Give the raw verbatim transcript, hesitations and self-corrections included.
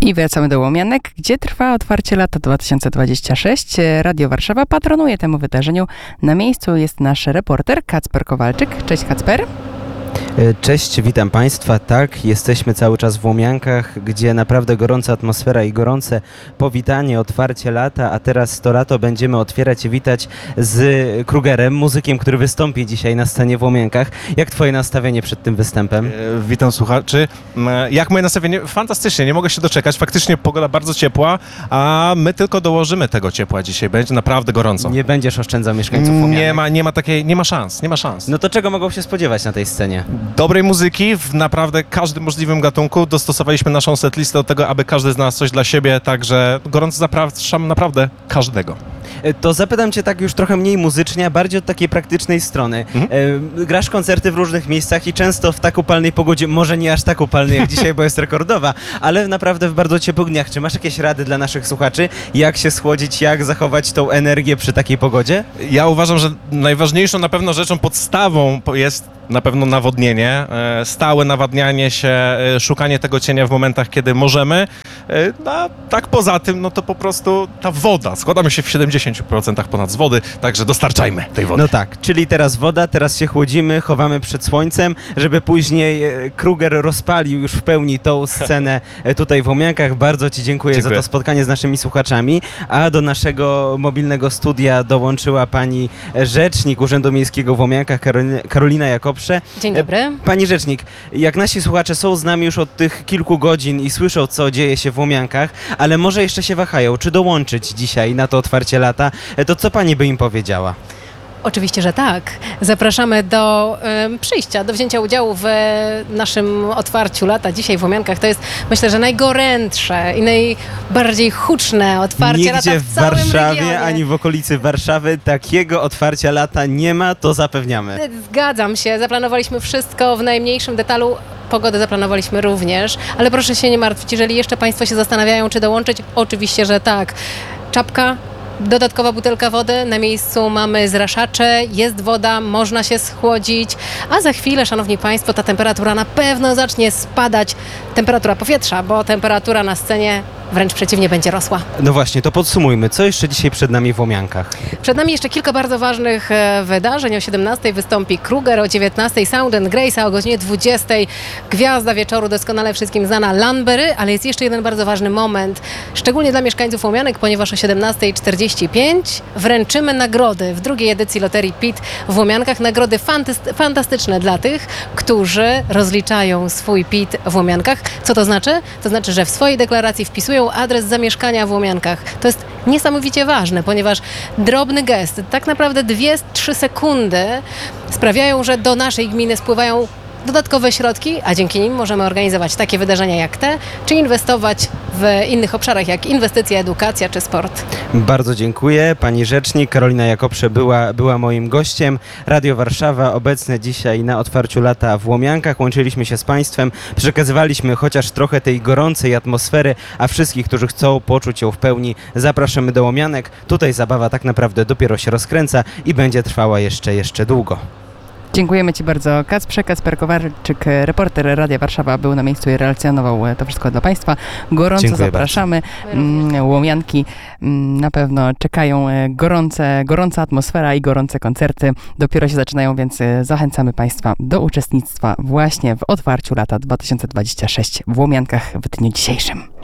I wracamy do Łomianek, gdzie trwa otwarcie lata dwa tysiące dwudziestego szóstego. Radio Warszawa patronuje temu wydarzeniu. Na miejscu jest nasz reporter Kacper Kowalczyk. Cześć Kacper. Cześć, witam Państwa. Tak, jesteśmy cały czas w Łomiankach, gdzie naprawdę gorąca atmosfera i gorące powitanie, otwarcie lata, a teraz to lato będziemy otwierać i witać z Krugerem, muzykiem, który wystąpi dzisiaj na scenie w Łomiankach. Jak Twoje nastawienie przed tym występem? E, witam słuchaczy. Jak moje nastawienie? Fantastycznie, nie mogę się doczekać. Faktycznie pogoda bardzo ciepła, a my tylko dołożymy tego ciepła dzisiaj. Będzie naprawdę gorąco. Nie będziesz oszczędzał mieszkańców Łomianek? Nie ma, nie ma takiej, nie ma szans, nie ma szans. No to czego mogą się spodziewać na tej scenie? Dobrej muzyki w naprawdę każdym możliwym gatunku. Dostosowaliśmy naszą setlistę do tego, aby każdy z nas coś dla siebie, także gorąco zapraszam naprawdę każdego. To zapytam Cię tak już trochę mniej muzycznie, a bardziej od takiej praktycznej strony. Mhm. E, grasz koncerty w różnych miejscach i często w tak upalnej pogodzie, może nie aż tak upalnej jak dzisiaj, bo jest rekordowa, ale naprawdę w bardzo ciepłych dniach. Czy masz jakieś rady dla naszych słuchaczy, jak się schłodzić, jak zachować tą energię przy takiej pogodzie? Ja uważam, że najważniejszą na pewno rzeczą, podstawą jest na pewno nawodnienie, stałe nawadnianie się, szukanie tego cienia w momentach, kiedy możemy. A tak poza tym, no to po prostu ta woda. Składamy się w siedemdziesięciu procentach ponad z wody, także dostarczajmy tej wody. No tak, czyli teraz woda, teraz się chłodzimy, chowamy przed słońcem, żeby później Kruger rozpalił już w pełni tą scenę tutaj w Łomiankach. Bardzo Ci dziękuję, dziękuję za to spotkanie z naszymi słuchaczami, a do naszego mobilnego studia dołączyła pani rzecznik Urzędu Miejskiego w Łomiankach, Karolina Jakobsze. Dzień dobry. Pani rzecznik, jak nasi słuchacze są z nami już od tych kilku godzin i słyszą, co dzieje się w Łomiankach, ale może jeszcze się wahają, czy dołączyć dzisiaj na to otwarcie lata, to co pani by im powiedziała? Oczywiście, że tak. Zapraszamy do y, przyjścia, do wzięcia udziału w naszym otwarciu lata dzisiaj w Łomiankach. To jest, myślę, że najgorętsze i najbardziej huczne otwarcie Nigdzie lata w, w całym Warszawie, regionie. ani w okolicy Warszawy takiego otwarcia lata nie ma, to zapewniamy. Zgadzam się. Zaplanowaliśmy wszystko w najmniejszym detalu. Pogodę zaplanowaliśmy również, ale proszę się nie martwić, jeżeli jeszcze Państwo się zastanawiają, czy dołączyć, oczywiście, że tak. Czapka, dodatkowa butelka wody, na miejscu mamy zraszacze, jest woda, można się schłodzić, a za chwilę, Szanowni Państwo, ta temperatura na pewno zacznie spadać, temperatura powietrza, bo temperatura na scenie wręcz przeciwnie będzie rosła. No właśnie, to podsumujmy, co jeszcze dzisiaj przed nami w Łomiankach? Przed nami jeszcze kilka bardzo ważnych e, wydarzeń. O siedemnastej wystąpi Kruger, o dziewiętnastej Sound and Grace, a o godzinie dwudziestej gwiazda wieczoru, doskonale wszystkim znana, Lanbery, ale jest jeszcze jeden bardzo ważny moment, szczególnie dla mieszkańców Łomianek, ponieważ o siedemnastej czterdzieści pięć wręczymy nagrody w drugiej edycji Loterii P I T w Łomiankach, nagrody fantyst- fantastyczne dla tych, którzy rozliczają swój P I T w Łomiankach. Co to znaczy? To znaczy, że w swojej deklaracji wpisują adres zamieszkania w Łomiankach. To jest niesamowicie ważne, ponieważ drobny gest, tak naprawdę dwie trzy sekundy sprawiają, że do naszej gminy spływają dodatkowe środki, a dzięki nim możemy organizować takie wydarzenia jak te, czy inwestować w innych obszarach jak inwestycje, edukacja czy sport. Bardzo dziękuję. Pani rzecznik Karolina Jakobsze była, była moim gościem. Radio Warszawa obecne dzisiaj na otwarciu lata w Łomiankach. Łączyliśmy się z Państwem, przekazywaliśmy chociaż trochę tej gorącej atmosfery, a wszystkich, którzy chcą poczuć ją w pełni, zapraszamy do Łomianek. Tutaj zabawa tak naprawdę dopiero się rozkręca i będzie trwała jeszcze, jeszcze długo. Dziękujemy Ci bardzo, Kacprze. Kacper Kowalczyk, reporter Radia Warszawa, był na miejscu i relacjonował to wszystko dla Państwa. Gorąco Dziękuję zapraszamy. Bardzo. Łomianki na pewno czekają gorące, gorąca atmosfera i gorące koncerty. Dopiero się zaczynają, więc zachęcamy Państwa do uczestnictwa właśnie w otwarciu lata dwa tysiące dwudziestego szóstego w Łomiankach w dniu dzisiejszym.